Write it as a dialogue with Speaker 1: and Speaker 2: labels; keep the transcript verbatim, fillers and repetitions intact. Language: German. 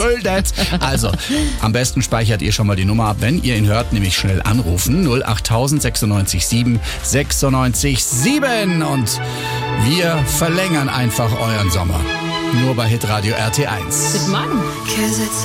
Speaker 1: Null dat. Also, am besten speichert ihr schon mal die Nummer ab, wenn ihr ihn hört, nämlich schnell anrufen. null acht tausend sechsundneunzig sieben sechsundneunzig sieben. Und wir verlängern einfach euren Sommer. Nur bei Hitradio R T eins.
Speaker 2: Bis morgen.